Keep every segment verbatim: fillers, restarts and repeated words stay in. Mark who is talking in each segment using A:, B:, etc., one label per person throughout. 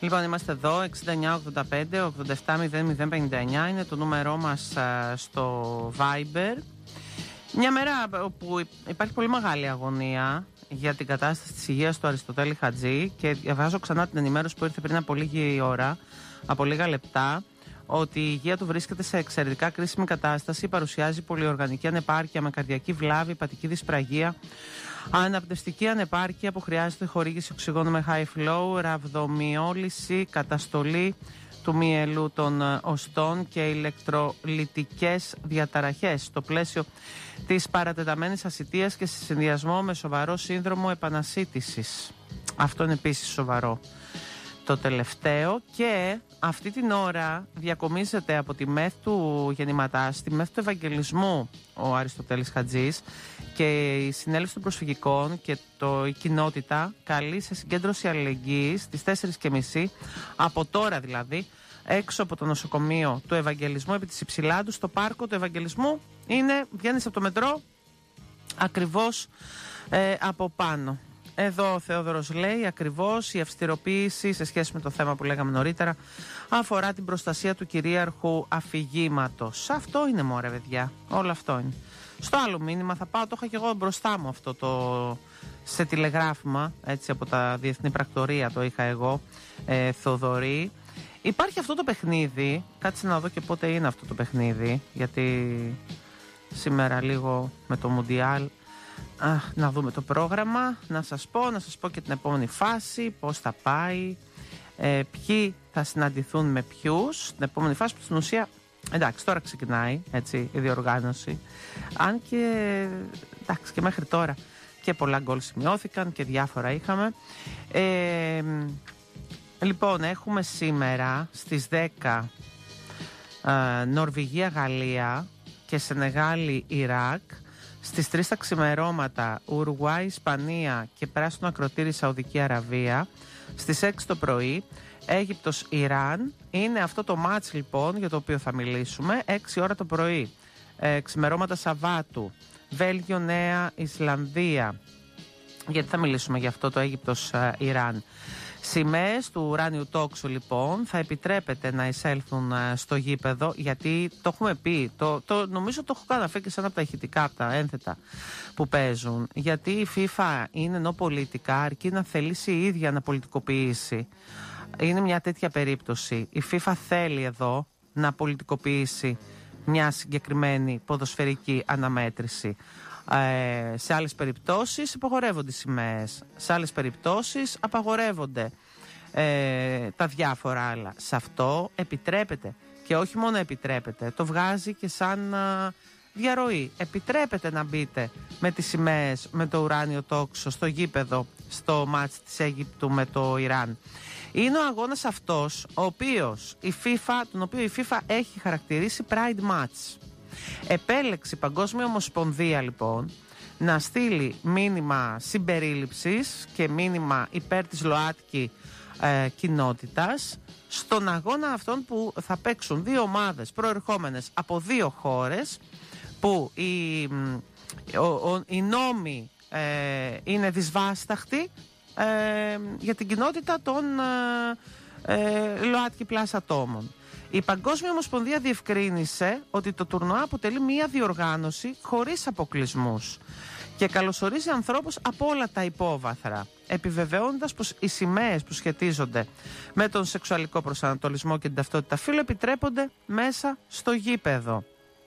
A: Λοιπόν, είμαστε εδώ, εξήντα εννιά ογδόντα πέντε ογδόντα επτά μηδέν μηδέν πενήντα εννιά είναι το νούμερό μας α, στο Viber. Μια μέρα όπου υπάρχει πολύ μεγάλη αγωνία για την κατάσταση της υγείας του Αριστοτέλη Χατζή και διαβάζω ξανά την ενημέρωση που ήρθε πριν από λίγη ώρα, από λίγα λεπτά, ότι η υγεία του βρίσκεται σε εξαιρετικά κρίσιμη κατάσταση, παρουσιάζει πολυοργανική ανεπάρκεια με καρδιακή βλάβη, υπατική δυσπραγία, αναπνευστική ανεπάρκεια που χρειάζεται χορήγηση οξυγόνου με high flow, ραβδομιόλυση, καταστολή του μυελού των οστών και ηλεκτρολυτικές διαταραχές στο πλαίσιο της παρατεταμένης ασιτείας και σε συνδυασμό με σοβαρό σύνδρομο επανασίτησης. Αυτό είναι επίσης σοβαρό. Το τελευταίο, και αυτή την ώρα διακομίζεται από τη ΜΕΘ του Γεννηματάς, τη ΜΕΘ του Ευαγγελισμού ο Αριστοτέλης Χατζής, και η Συνέλευση των Προσφυγικών και το, η κοινότητα καλεί σε συγκέντρωση αλληλεγγύης στις τέσσερις και μισή, από τώρα δηλαδή, έξω από το νοσοκομείο του Ευαγγελισμού επί της Υψηλάντου, στο πάρκο του Ευαγγελισμού. Είναι, βγαίνεις από το μετρό ακριβώς ε, από πάνω. Εδώ ο Θεόδωρος λέει ακριβώς η αυστηροποίηση σε σχέση με το θέμα που λέγαμε νωρίτερα αφορά την προστασία του κυρίαρχου αφηγήματος. Αυτό είναι, μωρέ παιδιά, όλο αυτό είναι. Στο άλλο μήνυμα θα πάω, το είχα και εγώ μπροστά μου αυτό το σε τηλεγράφημα, έτσι, από τα Διεθνή Πρακτορία το είχα εγώ, ε, Θοδωρή. Υπάρχει αυτό το παιχνίδι, κάτσε να δω και πότε είναι αυτό το παιχνίδι, γιατί σήμερα λίγο με το Μουντιάλ. Α, να δούμε το πρόγραμμα, να σας πω, να σας πω και την επόμενη φάση, πώς θα πάει, ε, ποιοι θα συναντηθούν με ποιους. Την επόμενη φάση που στην ουσία, εντάξει, τώρα ξεκινάει, έτσι, η διοργάνωση. Αν και, εντάξει, και μέχρι τώρα και πολλά γκολ σημειώθηκαν και διάφορα είχαμε. Ε, λοιπόν, έχουμε σήμερα στις δέκα ε, Νορβηγία-Γαλλία και Σενεγάλη-Ιράκ. Στις τρεις τα ξημερώματα Ουρουάη, Ισπανία και πράσινο ακροτήρι Σαουδική Αραβία. Στις έξι το πρωί Αίγυπτος, Ιράν. Είναι αυτό το μάτς λοιπόν για το οποίο θα μιλήσουμε. έξι ώρα το πρωί ε, ξημερώματα Σαββάτου Βέλγιο, Νέα Ισλανδία. Γιατί θα μιλήσουμε για αυτό το Αίγυπτος, ε, Ιράν. Σημαίες του ουράνιου τόξου λοιπόν θα επιτρέπεται να εισέλθουν ε, στο γήπεδο, γιατί το έχουμε πει, το, το, νομίζω το έχω καταφέρει και σαν από τα ηχητικά, από τα ένθετα που παίζουν, γιατί η FIFA είναι ενώ πολιτικά, αρκεί να θελήσει η ίδια να πολιτικοποιήσει. Είναι μια τέτοια περίπτωση. Η FIFA θέλει εδώ να πολιτικοποιήσει μια συγκεκριμένη ποδοσφαιρική αναμέτρηση. Ε, σε άλλες περιπτώσεις υπογορεύονται οι σημαίες, σε άλλες περιπτώσεις απαγορεύονται ε, τα διάφορα άλλα. Σε αυτό επιτρέπεται, και όχι μόνο επιτρέπεται, το βγάζει και σαν α, διαρροή. Επιτρέπεται να μπείτε με τις σημαίες, με το ουράνιο τόξο στο γήπεδο, στο μάτς της Αίγυπτου με το Ιράν. Είναι ο αγώνας αυτός ο οποίος η FIFA, τον οποίο η FIFA έχει χαρακτηρίσει Pride Match. Επέλεξε η Παγκόσμια Ομοσπονδία λοιπόν να στείλει μήνυμα συμπερίληψης και μήνυμα υπέρ της ΛΟΑΤΚΙ ε, κοινότητας στον αγώνα αυτόν που θα παίξουν δύο ομάδες προερχόμενες από δύο χώρες, που οι, ο, ο, οι νόμοι ε, είναι δυσβάσταχτοι ε, για την κοινότητα των ε, ε, ΛΟΑΤΚΙ πλάς ατόμων. Η Παγκόσμια Ομοσπονδία διευκρίνησε ότι το τουρνουά αποτελεί μια διοργάνωση χωρίς αποκλεισμούς και καλωσορίζει ανθρώπους από όλα τα υπόβαθρα, επιβεβαιώνοντας πως οι σημαίες που σχετίζονται με τον σεξουαλικό προσανατολισμό και την ταυτότητα φύλου επιτρέπονται μέσα στο γήπεδο.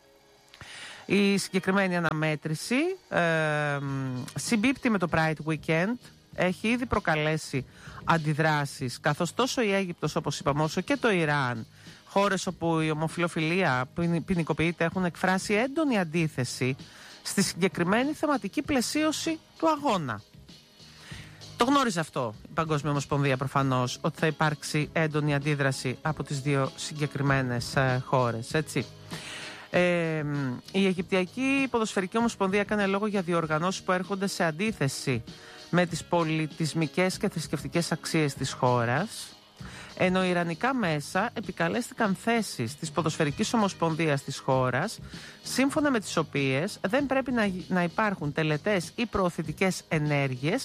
A: Η συγκεκριμένη αναμέτρηση ε, συμπίπτει με το Pride Weekend, έχει ήδη προκαλέσει αντιδράσεις, καθώς τόσο η Αίγυπτος, όπως είπαμε, όσο και το Ιράν, χώρες όπου η ομοφυλοφιλία ποινικοποιείται, έχουν εκφράσει έντονη αντίθεση στη συγκεκριμένη θεματική πλαισίωση του αγώνα. Το γνώριζε αυτό η Παγκόσμια Ομοσπονδία προφανώς, ότι θα υπάρξει έντονη αντίδραση από τις δύο συγκεκριμένες ε, χώρες, έτσι. Ε, η Αιγυπτιακή Ποδοσφαιρική Ομοσπονδία έκανε λόγο για διοργανώσεις που έρχονται σε αντίθεση με τις πολιτισμικές και θρησκευτικές αξίες της χώρας, ενώ ιρανικά μέσα επικαλέστηκαν θέσεις της Ποδοσφαιρικής Ομοσπονδίας της χώρας, σύμφωνα με τις οποίες δεν πρέπει να, να υπάρχουν τελετές ή προωθητικές ενέργειες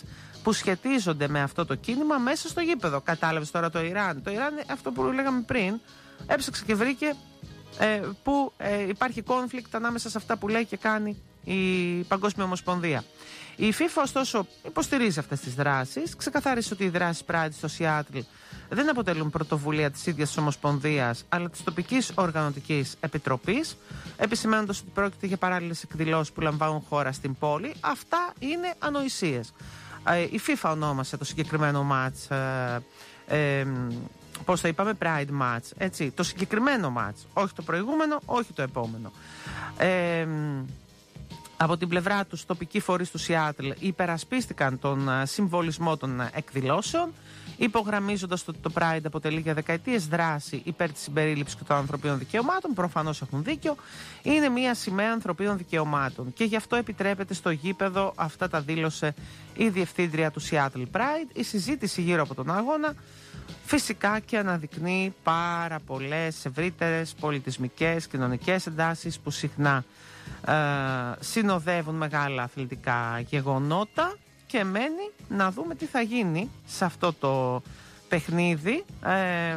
A: που σχετίζονται με αυτό το κίνημα μέσα στο γήπεδο. Κατάλαβες τώρα το Ιράν. Το Ιράν, αυτό που λέγαμε πριν, έψαξε και βρήκε ε, που ε, υπάρχει conflict ανάμεσα σε αυτά που λέει και κάνει η Παγκόσμια Ομοσπονδία. Η FIFA ωστόσο υποστηρίζει αυτές τις δράσεις, ξεκαθάρισε ότι οι δράσεις Pride στο Σιάτλ δεν αποτελούν πρωτοβουλία της ίδιας της Ομοσπονδίας, αλλά της τοπικής οργανωτικής επιτροπής, επισημαίνοντας ότι πρόκειται για παράλληλες εκδηλώσεις που λαμβάνουν χώρα στην πόλη. Αυτά είναι ανοησίες. Ε, η FIFA ονόμασε το συγκεκριμένο μάτς, ε, ε, πώς το είπαμε, Pride Match, έτσι, το συγκεκριμένο μάτς, όχι το προηγούμενο, όχι το επόμενο. Ε, Από την πλευρά τους, τοπικοί φορείς του Σιάτλ υπερασπίστηκαν τον συμβολισμό των εκδηλώσεων, υπογραμμίζοντας ότι το Pride αποτελεί για δεκαετίες δράση υπέρ της συμπερίληψης και των ανθρωπίνων δικαιωμάτων. Προφανώς έχουν δίκιο. Είναι μια σημαία ανθρωπίνων δικαιωμάτων και γι' αυτό επιτρέπεται στο γήπεδο. Αυτά τα δήλωσε η διευθύντρια του Seattle Pride. Η συζήτηση γύρω από τον αγώνα φυσικά και αναδεικνύει πάρα πολλές ευρύτερες πολιτισμικές, κοινωνικές εντάσεις που συχνά ε, συνοδεύουν μεγάλα αθλητικά γεγονότα, και μένει να δούμε τι θα γίνει σε αυτό το παιχνίδι. Ε,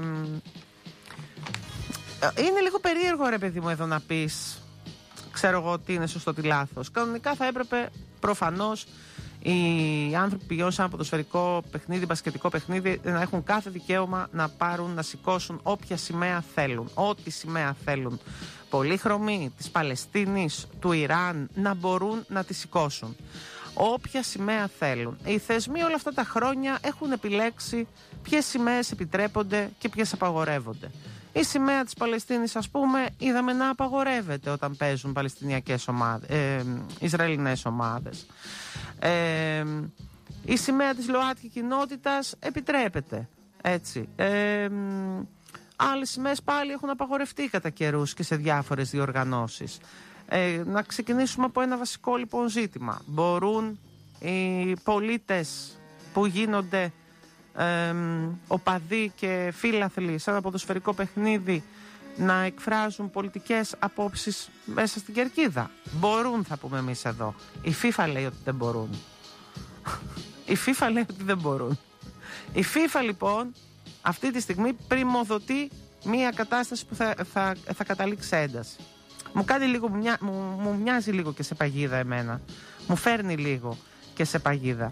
A: είναι λίγο περίεργο, ρε παιδί μου, εδώ να πεις, ξέρω εγώ τι είναι σωστό, τι λάθος. Κανονικά θα έπρεπε προφανώς οι άνθρωποι που πηγαίνουν σε ένα ποδοσφαιρικό παιχνίδι, μπασκετικό παιχνίδι, να έχουν κάθε δικαίωμα να πάρουν, να σηκώσουν όποια σημαία θέλουν, ό,τι σημαία θέλουν. Πολύχρωμη, της Παλαιστίνης, του Ιράν, να μπορούν να τη σηκώσουν. Όποια σημαία θέλουν. Οι θεσμοί όλα αυτά τα χρόνια έχουν επιλέξει ποιες σημαίες επιτρέπονται και ποιες απαγορεύονται. Η σημαία της Παλαιστίνης, ας πούμε, είδαμε να απαγορεύεται όταν παίζουν παλαιστινιακές ομάδες, ε, Ισραηλινές ομάδες. Ε, η σημαία της ΛΟΑΤΚΙ κοινότητας επιτρέπεται, έτσι. Ε, άλλες σημαίες πάλι έχουν απαγορευτεί κατά καιρούς και σε διάφορες διοργανώσεις. Ε, να ξεκινήσουμε από ένα βασικό λοιπόν ζήτημα. Μπορούν οι πολίτες που γίνονται ε, οπαδοί και φίλαθλοι σε ένα ποδοσφαιρικό παιχνίδι να εκφράζουν πολιτικές απόψεις μέσα στην κερκίδα? Μπορούν, θα πούμε εμείς εδώ. Η FIFA λέει ότι δεν μπορούν. Η FIFA λέει ότι δεν μπορούν. Η FIFA λοιπόν αυτή τη στιγμή πριμοδοτεί μια κατάσταση που θα, θα, θα καταλήξει ένταση. Μου κάνει λίγο, μου, μου, μου μοιάζει λίγο και σε παγίδα εμένα. Μου φέρνει λίγο και σε παγίδα.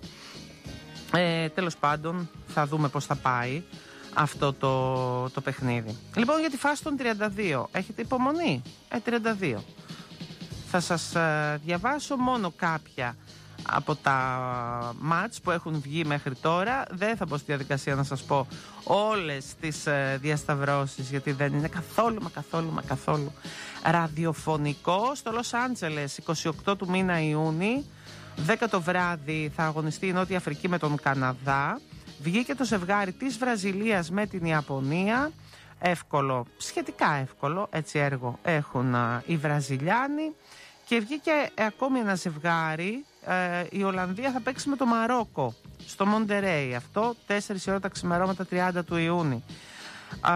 A: Ε, τέλος πάντων, θα δούμε πώς θα πάει αυτό το, το παιχνίδι. Λοιπόν, για τη φάση των τριάντα δύο, έχετε υπομονή? Ε, τριάντα δύο. Θα σας ε, διαβάσω μόνο κάποια από τα μάτς που έχουν βγει μέχρι τώρα. Δεν θα πω στη διαδικασία να σας πω όλες τις ε, διασταυρώσεις, γιατί δεν είναι καθόλου μα καθόλου μα καθόλου ραδιοφωνικό. Στο Λος Άντζελες είκοσι οκτώ του μήνα Ιούνιου, δέκα το βράδυ, θα αγωνιστεί η Νότια Αφρική με τον Καναδά. Βγήκε το ζευγάρι της Βραζιλίας με την Ιαπωνία. Εύκολο, σχετικά εύκολο, έτσι έργο έχουν α, οι Βραζιλιάνοι. Και βγήκε ε, ακόμη ένα ζευγάρι. Ε, η Ολλανδία θα παίξει με το Μαρόκο στο Μοντερέι. Αυτό τέσσερις η ώρα τα ξημερώματα τριάντα του Ιούνιου. Α,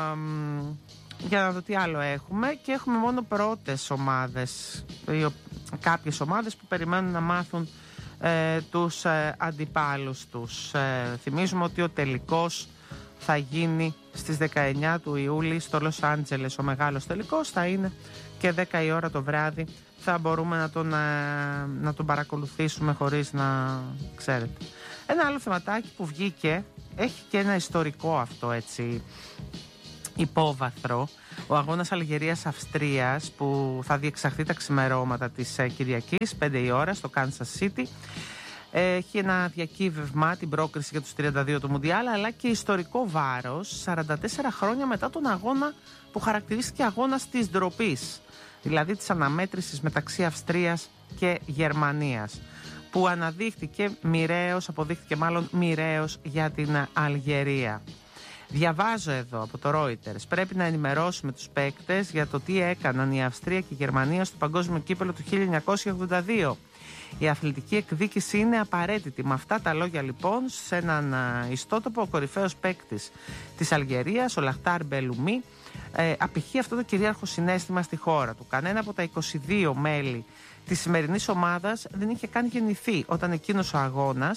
A: για να δω τι άλλο έχουμε. Και έχουμε μόνο πρώτες ομάδες, κάποιες ομάδες που περιμένουν να μάθουν ε, τους ε, αντιπάλους τους. Ε, θυμίζουμε ότι ο τελικός θα γίνει στις δεκαεννιά του Ιούλη στο Λος Άντζελες. Ο μεγάλος τελικός θα είναι και δέκα η ώρα το βράδυ. Θα μπορούμε να τον, να τον παρακολουθήσουμε χωρίς να ξέρετε. Ένα άλλο θεματάκι που βγήκε, έχει και ένα ιστορικό αυτό, έτσι, υπόβαθρο. Ο αγώνας Αλγερίας-Αυστρίας που θα διεξαχθεί τα ξημερώματα της Κυριακής πέντε η ώρα στο Kansas City. Έχει ένα διακύβευμα, την πρόκριση για τους τριάντα δύο του Μουντιάλ, αλλά και ιστορικό βάρος σαράντα τέσσερα χρόνια μετά τον αγώνα που χαρακτηρίστηκε αγώνας της ντροπής, δηλαδή της αναμέτρησης μεταξύ Αυστρίας και Γερμανίας, που αναδείχθηκε μοιραίος, αποδείχθηκε μάλλον μοιραίος για την Αλγερία. Διαβάζω εδώ από το Reuters: πρέπει να ενημερώσουμε τους παίκτες για το τι έκαναν η Αυστρία και η Γερμανία στο Παγκόσμιο Κύπελλο του χίλια εννιακόσια ογδόντα δύο. Η αθλητική εκδίκηση είναι απαραίτητη. Με αυτά τα λόγια λοιπόν, σε έναν ιστότοπο, ο κορυφαίος παίκτης της Αλγερίας, ο Λαχτάρ Μπελουμί, ε, απηχεί αυτό το κυρίαρχο συναίσθημα στη χώρα του. Κανένα από τα είκοσι δύο μέλη της σημερινής ομάδας δεν είχε καν γεννηθεί όταν εκείνος ο αγώνας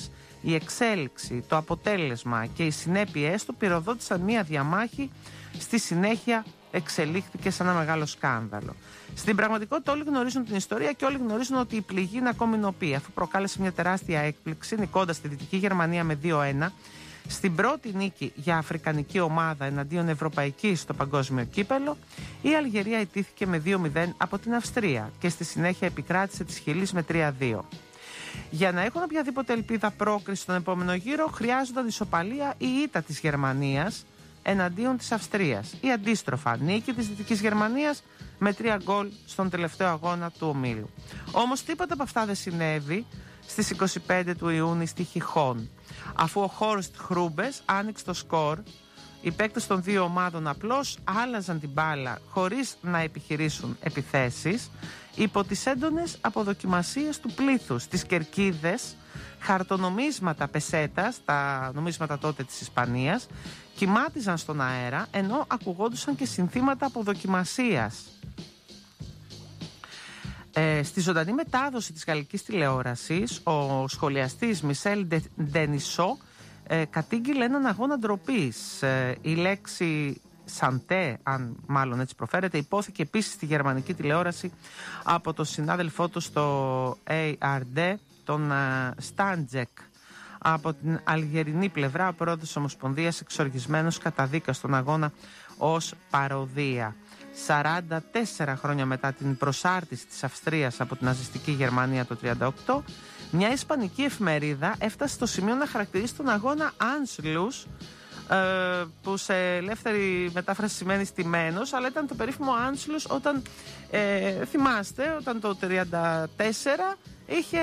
A: Η εξέλιξη, το αποτέλεσμα και οι συνέπειές του πυροδότησαν μία διαμάχη, στη συνέχεια εξελίχθηκε σε ένα μεγάλο σκάνδαλο. Στην πραγματικότητα όλοι γνωρίζουν την ιστορία και όλοι γνωρίζουν ότι η πληγή είναι ακόμη νοπή, αφού προκάλεσε μια τεράστια έκπληξη νικώντας τη Δυτική Γερμανία με δύο ένα στην πρώτη νίκη για αφρικανική ομάδα εναντίον ευρωπαϊκής στο παγκόσμιο κύπελο. Η Αλγερία ιτήθηκε με δύο μηδέν από την Αυστρία και στη συνέχεια επικράτησε της Χιλής με τρία δύο. Για να έχουν οποιαδήποτε ελπίδα πρόκριση στον επόμενο γύρο χρειάζονταν ισοπαλία ή ήττα της Γερμανίας εναντίον της Αυστρίας ή αντίστροφα νίκη της Δυτικής Γερμανίας με τρία γκολ στον τελευταίο αγώνα του ομίλου. Όμως τίποτα από αυτά δεν συνέβη στις είκοσι πέντε του Ιούνιου στη Χιχόν, αφού ο Χόρστ Χρούμπες άνοιξε το σκορ. Οι παίκτες των δύο ομάδων απλώς άλλαζαν την μπάλα χωρίς να επιχειρήσουν επιθέσεις υπό τις έντονες αποδοκιμασίες του πλήθους. Τις κερκίδες, χαρτονομίσματα πεσέτας, τα νομίσματα τότε της Ισπανίας, κυμάτιζαν στον αέρα ενώ ακουγόντουσαν και συνθήματα αποδοκιμασίας. Ε, στη ζωντανή μετάδοση της γαλλικής τηλεόρασης, ο σχολιαστής Μισελ Ντενισό ε, κατήγγειλε έναν αγώνα ντροπής. Ε, η λέξη Σαντέ, αν μάλλον έτσι προφέρεται, υπόθηκε επίσης στη γερμανική τηλεόραση από τον συνάδελφό του στο έι αρ ντι, τον uh, Στάντζεκ. Από την αλγερινή πλευρά, ο πρόεδρος της Ομοσπονδίας εξοργισμένος καταδίκα στον αγώνα ως παροδία. σαράντα τέσσερα χρόνια μετά την προσάρτηση της Αυστρίας από την ναζιστική Γερμανία το χίλια εννιακόσια τριάντα οκτώ, μια ισπανική εφημερίδα έφτασε στο σημείο να χαρακτηρίσει τον αγώνα Anschluss, ε, που σε ελεύθερη μετάφραση σημαίνει στημένος, αλλά ήταν το περίφημο Anschluss όταν, ε, θυμάστε, όταν το χίλια εννιακόσια τριάντα τέσσερα είχε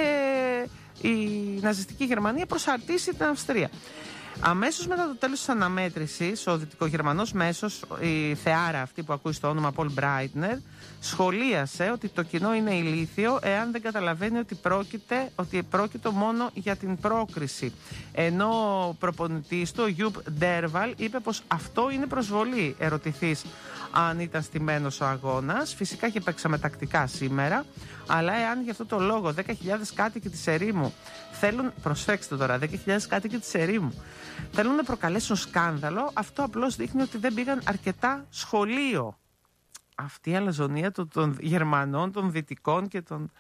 A: η ναζιστική Γερμανία προσαρτήσει την Αυστρία. Αμέσως μετά το τέλος της αναμέτρησης, ο δυτικογερμανός μέσος, η θεάρα αυτή που ακούει στο όνομα Πολ Μπράιτνερ, σχολίασε ότι το κοινό είναι ηλίθιο εάν δεν καταλαβαίνει ότι πρόκειται, ότι πρόκειται μόνο για την πρόκριση. Ενώ ο προπονητής του, ο Γιουπ Ντέρβαλ, είπε πως αυτό είναι προσβολή. Ερωτηθείς αν ήταν στημένος ο αγώνας. Φυσικά και παίξαμε τακτικά σήμερα, αλλά εάν γι' αυτό το λόγο δέκα χιλιάδες κάτοικοι της ερήμου θέλουν, προσέξτε τώρα, δέκα χιλιάδες κάτοικοι της ερήμου θέλουν να προκαλέσουν σκάνδαλο, αυτό απλώς δείχνει ότι δεν πήγαν αρκετά σχολείο. Αυτή η αλαζονία των, των Γερμανών, των Δυτικών και των...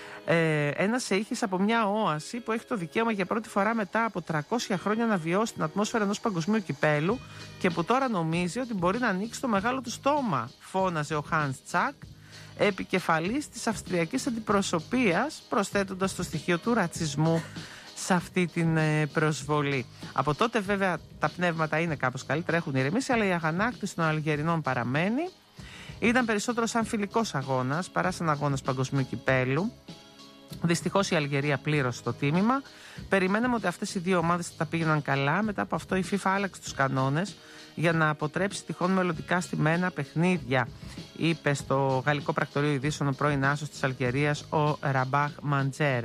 A: Ε, ένας σεΐχης από μια όαση που έχει το δικαίωμα για πρώτη φορά μετά από τριακόσια χρόνια να βιώσει την ατμόσφαιρα ενός παγκοσμίου κυπέλου και που τώρα νομίζει ότι μπορεί να ανοίξει το μεγάλο του στόμα, φώναζε ο Χάνς Τσακ, επικεφαλής της αυστριακής αντιπροσωπείας, προσθέτοντας το στοιχείο του ρατσισμού σε αυτή την ε, προσβολή. Από τότε βέβαια τα πνεύματα είναι κάπως καλύτερα, έχουν ηρεμήσει, αλλά η αγανάκτηση των Αλγερινών παραμένει. Ήταν περισσότερο σαν φιλικός αγώνας παρά σαν αγώνας παγκοσμίου κυπέλου. Δυστυχώς η Αλγερία πλήρωσε το τίμημα. Περιμέναμε ότι αυτές οι δύο ομάδες θα τα πήγαιναν καλά. Μετά από αυτό η FIFA άλλαξε τους κανόνες για να αποτρέψει τυχόν μελλοντικά στημένα παιχνίδια, είπε στο γαλλικό πρακτορείο ειδήσεων ο πρώην άσος της Αλγερίας, ο Ραμπάχ Μαντζέρ.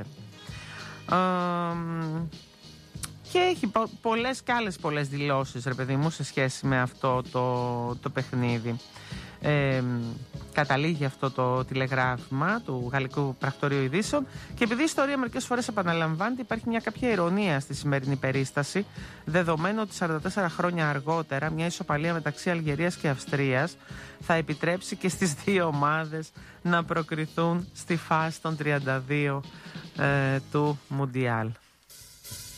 A: Και έχει πο- πολλές και άλλες πολλές δηλώσεις, ρε παιδί μου, σε σχέση με αυτό το, το παιχνίδι. Ε, καταλήγει αυτό το τηλεγράφημα του γαλλικού πρακτορείου ειδήσεων, και επειδή η ιστορία μερικές φορές επαναλαμβάνεται, υπάρχει μια κάποια ειρωνία στη σημερινή περίσταση, δεδομένου ότι σαράντα τέσσερα χρόνια αργότερα μια ισοπαλία μεταξύ Αλγερίας και Αυστρίας θα επιτρέψει και στις δύο ομάδες να προκριθούν στη φάση των τριάντα δύο ε, του Μουντιάλ.